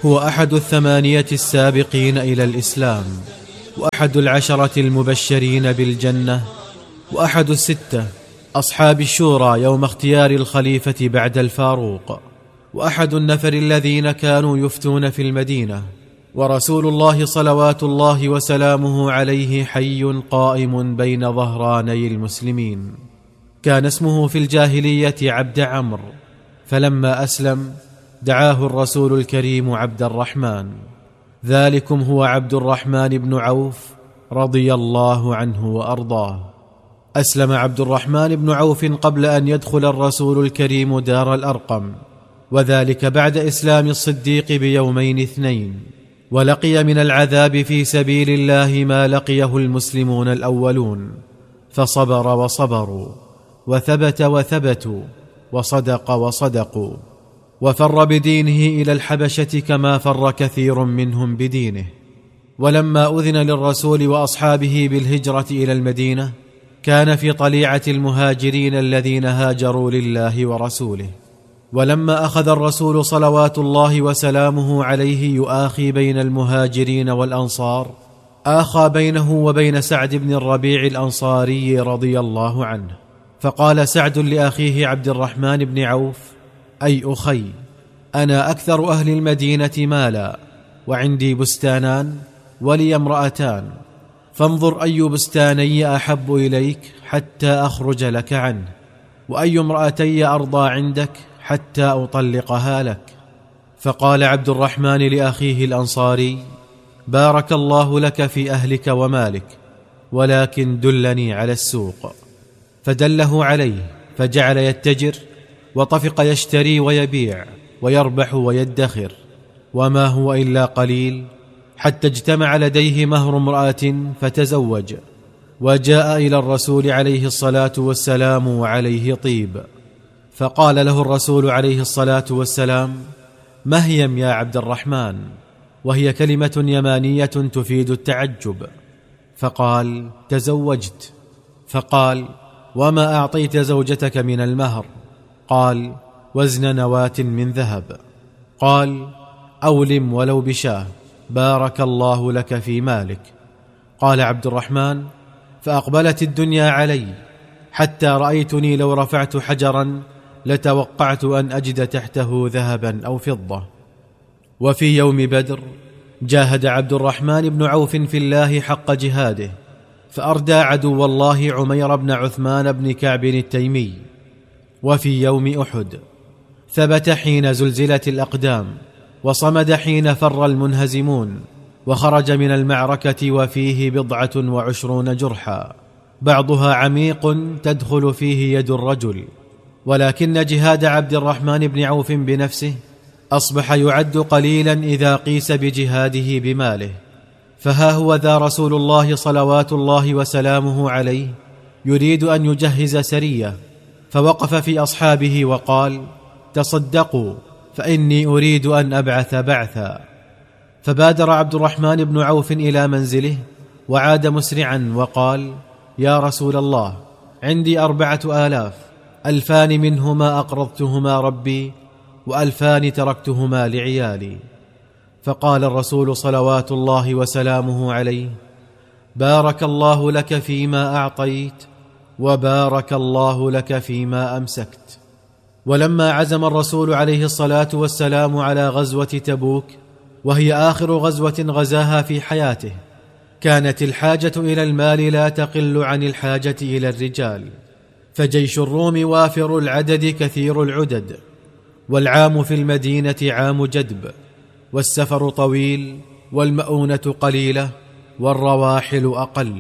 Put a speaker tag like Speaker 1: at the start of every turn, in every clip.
Speaker 1: هو أحد 8 السابقين إلى الإسلام، وأحد 10 المبشرين بالجنة، وأحد 6 أصحاب الشورى يوم اختيار الخليفة بعد الفاروق، وأحد النفر الذين كانوا يفتون في المدينة، ورسول الله صلوات الله وسلامه عليه حي قائم بين ظهراني المسلمين. كان اسمه في الجاهلية عبد عمرو، فلما أسلم دعاه الرسول الكريم عبد الرحمن. ذلكم هو عبد الرحمن بن عوف رضي الله عنه وأرضاه. أسلم عبد الرحمن بن عوف قبل أن يدخل الرسول الكريم دار الأرقم، وذلك بعد إسلام الصديق بيومين 2، ولقي من العذاب في سبيل الله ما لقيه المسلمون الأولون، فصبر وصبروا، وثبت وثبتوا، وصدق وصدقوا، وفر بدينه إلى الحبشة كما فر كثير منهم بدينه. ولما أذن للرسول وأصحابه بالهجرة إلى المدينة كان في طليعة المهاجرين الذين هاجروا لله ورسوله. ولما أخذ الرسول صلوات الله وسلامه عليه يؤاخي بين المهاجرين والأنصار، آخى بينه وبين سعد بن الربيع الأنصاري رضي الله عنه، فقال سعد لأخيه عبد الرحمن بن عوف: أي أخي، أنا أكثر أهل المدينة مالا، وعندي بستانان ولي امرأتان، فانظر أي بستاني أحب إليك حتى أخرج لك عنه، وأي امرأتي أرضى عندك حتى أطلقها لك. فقال عبد الرحمن لأخيه الأنصاري: بارك الله لك في أهلك ومالك، ولكن دلني على السوق. فدله عليه، فجعل يتجر، وطفق يشتري ويبيع ويربح ويدخر، وما هو إلا قليل حتى اجتمع لديه مهر امرأة فتزوج، وجاء إلى الرسول عليه الصلاة والسلام وعليه طيب. فقال له الرسول عليه الصلاة والسلام: مهيم يا عبد الرحمن، وهي كلمة يمانية تفيد التعجب. فقال: تزوجت. فقال: وما أعطيت زوجتك من المهر؟ قال: وزن نواة من ذهب. قال: أولم ولو بشاه، بارك الله لك في مالك. قال عبد الرحمن: فأقبلت الدنيا علي حتى رأيتني لو رفعت حجرا لتوقعت أن أجد تحته ذهبا أو فضة. وفي يوم بدر جاهد عبد الرحمن بن عوف في الله حق جهاده، فأردى عدو الله عمير بن عثمان بن كعب التيمي. وفي يوم أحد ثبت حين زلزلت الأقدام، وصمد حين فر المنهزمون، وخرج من المعركة وفيه 27 جرحا، بعضها عميق تدخل فيه يد الرجل. ولكن جهاد عبد الرحمن بن عوف بنفسه أصبح يعد قليلا إذا قيس بجهاده بماله. فها هو ذا رسول الله صلوات الله وسلامه عليه يريد أن يجهز سرية، فوقف في أصحابه وقال: تصدقوا فإني أريد أن أبعث بعثا. فبادر عبد الرحمن بن عوف إلى منزله، وعاد مسرعا وقال: يا رسول الله، عندي 4000، 2000 منهما أقرضتهما ربي، و2000 تركتهما لعيالي. فقال الرسول صلوات الله وسلامه عليه: بارك الله لك فيما أعطيت، وبارك الله لك فيما أمسكت. ولما عزم الرسول عليه الصلاة والسلام على غزوة تبوك، وهي آخر غزوة غزاها في حياته، كانت الحاجة إلى المال لا تقل عن الحاجة إلى الرجال، فجيش الروم وافر العدد كثير العدد، والعام في المدينة عام جدب، والسفر طويل، والمؤونة قليلة، والرواحل أقل،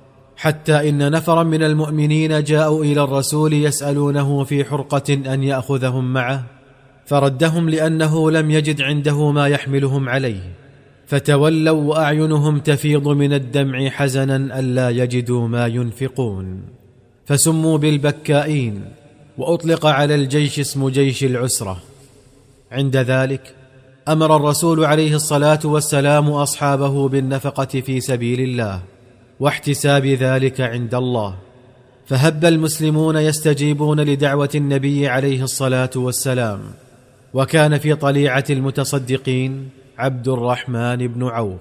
Speaker 1: حتى إن نفرا من المؤمنين جاءوا إلى الرسول يسألونه في حرقة أن يأخذهم معه، فردهم لأنه لم يجد عنده ما يحملهم عليه، فتولوا وأعينهم تفيض من الدمع حزنا ألا يجدوا ما ينفقون، فسموا بالبكائين، وأطلق على الجيش اسم جيش العسرة. عند ذلك أمر الرسول عليه الصلاة والسلام أصحابه بالنفقة في سبيل الله، واحتساب ذلك عند الله، فهب المسلمون يستجيبون لدعوة النبي عليه الصلاة والسلام. وكان في طليعة المتصدقين عبد الرحمن بن عوف،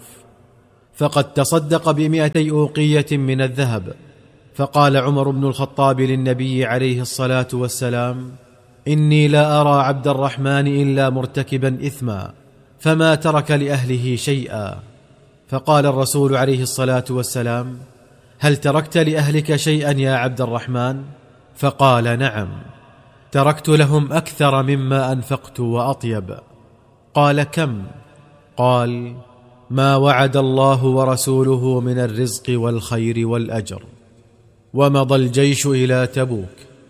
Speaker 1: فقد تصدق ب200 أوقية من الذهب. فقال عمر بن الخطاب للنبي عليه الصلاة والسلام: إني لا أرى عبد الرحمن إلا مرتكبا إثما، فما ترك لأهله شيئا. فقال الرسول عليه الصلاة والسلام: هل تركت لأهلك شيئا يا عبد الرحمن؟ فقال: نعم، تركت لهم أكثر مما أنفقت وأطيب. قال: كم؟ قال: ما وعد الله ورسوله من الرزق والخير والأجر. ومضى الجيش إلى تبوك،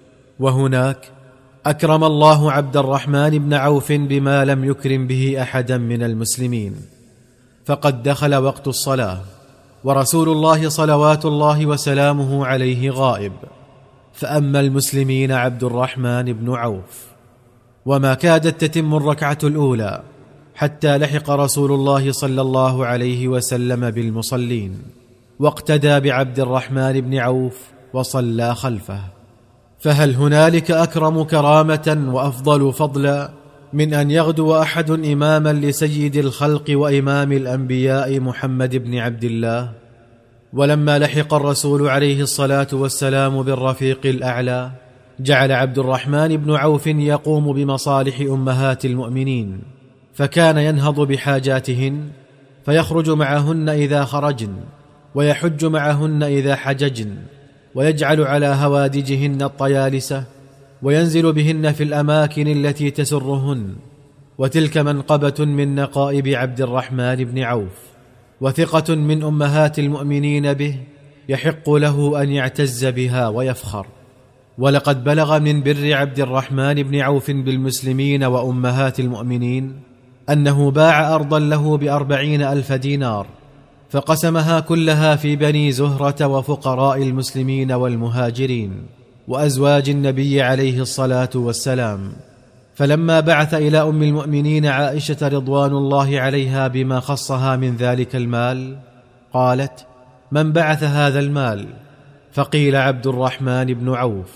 Speaker 1: وهناك أكرم الله عبد الرحمن بن عوف بما لم يكرم به أحدا من المسلمين. فقد دخل وقت الصلاة، ورسول الله صلوات الله وسلامه عليه غائب، فأما المسلمين عبد الرحمن بن عوف، وما كادت تتم الركعة الأولى حتى لحق رسول الله صلى الله عليه وسلم بالمصلين، واقتدى بعبد الرحمن بن عوف وصلى خلفه. فهل هنالك أكرم كرامة وأفضل فضلا من أن يغدو أحد إماما لسيد الخلق وإمام الأنبياء محمد بن عبد الله؟ ولما لحق الرسول عليه الصلاة والسلام بالرفيق الأعلى، جعل عبد الرحمن بن عوف يقوم بمصالح أمهات المؤمنين، فكان ينهض بحاجاتهن، فيخرج معهن إذا خرجن، ويحج معهن إذا حججن، ويجعل على هوادجهن الطيالسة، وينزل بهن في الأماكن التي تسرهن. وتلك منقبة من نقائب عبد الرحمن بن عوف، وثقة من أمهات المؤمنين به، يحق له أن يعتز بها ويفخر. ولقد بلغ من بر عبد الرحمن بن عوف بالمسلمين وأمهات المؤمنين أنه باع أرضا له ب40,000 دينار، فقسمها كلها في بني زهرة وفقراء المسلمين والمهاجرين وأزواج النبي عليه الصلاة والسلام. فلما بعث إلى أم المؤمنين عائشة رضوان الله عليها بما خصها من ذلك المال، قالت: من بعث هذا المال؟ فقيل: عبد الرحمن بن عوف.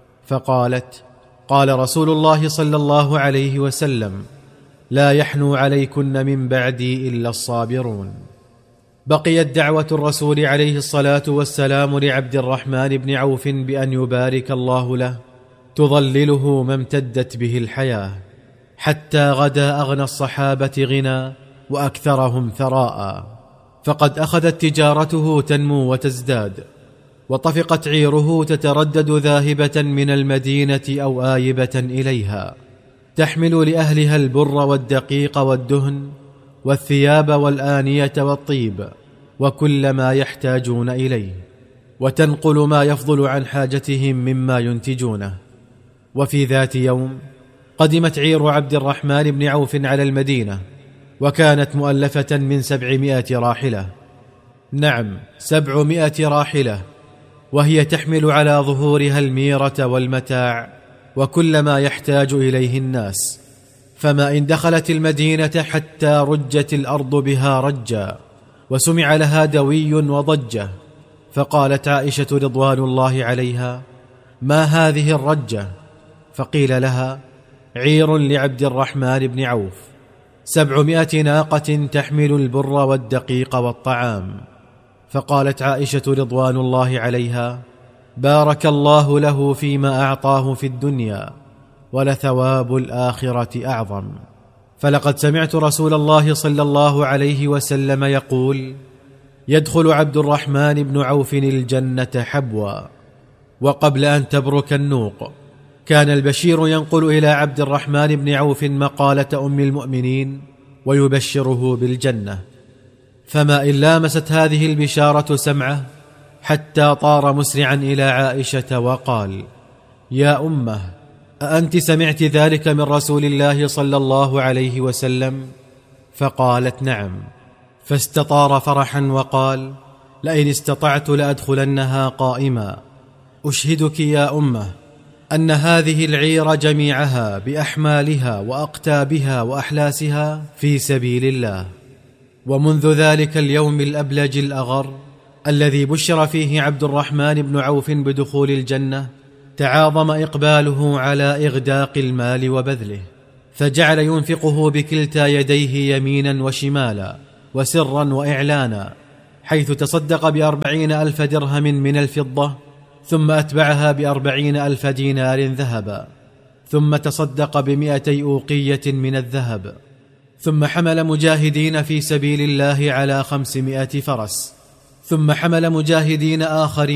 Speaker 1: فقالت: قال رسول الله صلى الله عليه وسلم: لا يحنو عليكن من بعدي إلا الصابرون. بقيت دعوة الرسول عليه الصلاة والسلام لعبد الرحمن بن عوف بأن يبارك الله له تظلله ما امتدت به الحياة، حتى غدا أغنى الصحابة غنى وأكثرهم ثراء. فقد أخذت تجارته تنمو وتزداد، وطفقت عيره تتردد ذاهبة من المدينة أو آيبة إليها، تحمل لأهلها البر والدقيق والدهن والثياب والآنية والطيب وكل ما يحتاجون إليه، وتنقل ما يفضل عن حاجتهم مما ينتجونه. وفي ذات يوم قدمت عير عبد الرحمن بن عوف على المدينة، وكانت مؤلفة من 700 راحلة، نعم 700 راحلة، وهي تحمل على ظهورها الميرة والمتاع وكل ما يحتاج إليه الناس. فما إن دخلت المدينة حتى رجت الأرض بها رجا، وسمع لها دوي وضجة. فقالت عائشة رضوان الله عليها: ما هذه الرجة؟ فقيل لها: عير لعبد الرحمن بن عوف، 700 ناقة تحمل البر والدقيق والطعام. فقالت عائشة رضوان الله عليها: بارك الله له فيما أعطاه في الدنيا، ولثواب الآخرة أعظم. فلقد سمعت رسول الله صلى الله عليه وسلم يقول: يدخل عبد الرحمن بن عوف الجنة حبوا. وقبل أن تبرك النوق كان البشير ينقل إلى عبد الرحمن بن عوف مقالة أم المؤمنين ويبشره بالجنة، فما إن لامست هذه البشارة سمعه حتى طار مسرعا إلى عائشة وقال: يا أمه، أأنت سمعت ذلك من رسول الله صلى الله عليه وسلم؟ فقالت: نعم. فاستطار فرحا وقال: لئن استطعت لأدخلنها قائما. أشهدك يا أمه أن هذه العير جميعها بأحمالها وأقتابها وأحلاسها في سبيل الله. ومنذ ذلك اليوم الأبلج الأغر الذي بشر فيه عبد الرحمن بن عوف بدخول الجنة، تعاظم إقباله على إغداق المال وبذله، فجعل ينفقه بكلتا يديه يمينا وشمالا وسرا وإعلانا، حيث تصدق ب40,000 درهم من الفضة، ثم أتبعها ب40,000 دينار ذهبا، ثم تصدق ب200 أوقية من الذهب، ثم حمل مجاهدين في سبيل الله على 500 فرس، ثم حمل مجاهدين آخرين